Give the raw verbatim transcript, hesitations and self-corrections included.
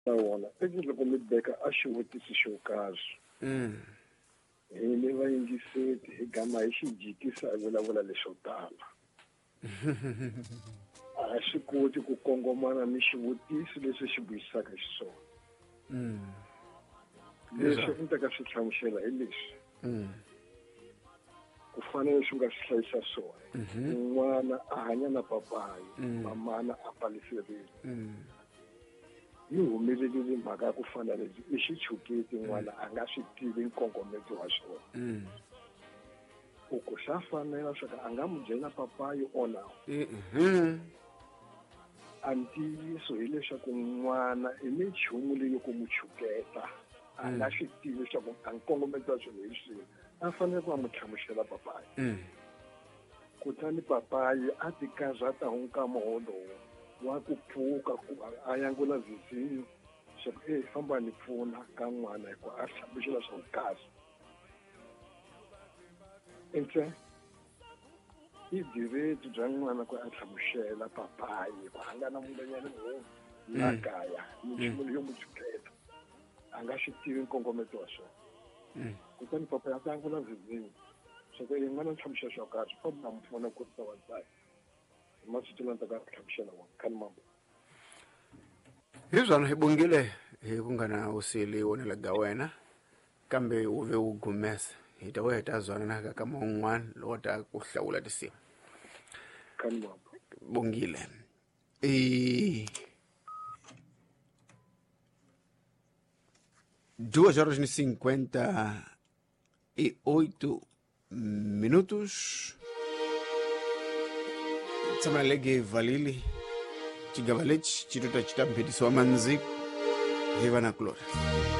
na wona eki loko mi beka a xivutiso xo karhi Mm. hini vayingiseti hi gama hi xijikisa hi vulavula leswo tala a swi koti ku kongomana ni xivutiso leswi xi vuyisaka xiswona Mm. leswi ni ta ka swi hlamusela hi leswi Mm. ku fanele swi nga swi hlayisa swona n'wana a hanya na papayi mamana a paliserile Mm. yi humelelile mhaka ya ku fana lebyi i xichuketi n'wana a nga swi tivi nkongometo wa swona Mm. u ku swa fanela swa ku a nga mu byela papayi ona Mhm. a ntiyiso hileswaku n'wana i minchumu leyi ku mu chuketa a nga swi tivi leswaku a nkongometo wa swilo hi swihi a fanele ku va mu hlamusela papayi Mm. kutani papayi a ti karhata hi nkama wolowo wa ku pfuka ku a yangula vizinyo swa ku e famba ni pfuna ka n'wana hi ku a hlamusela swa ku kahle ente i direti bya n'wana ku a hlamusela papayi ku a nga na mulanyana n'wunu la kaya minchumu leyo mu chuketa a nga swi tivi nkongometo wa swona kutani papayi a ta yangula vizinyo swa ku e n'wana ni hlamusela swa kahle famba na mu pfuna ku risa wansati masiku lanta ka hlamusela wona khani mambo Hi byona hi bongile hi ku nga na usili wonela ga wena kambe u ve u gumesa hi ta wena ta zwana na ka kama un'wana loko ta ku hlawula tinsimu khani mambo bongile e duas horas e cinquenta e oito minutos tsamana lege valili chigava lexi chitota chita mphetiso wa manziko hi vana kulora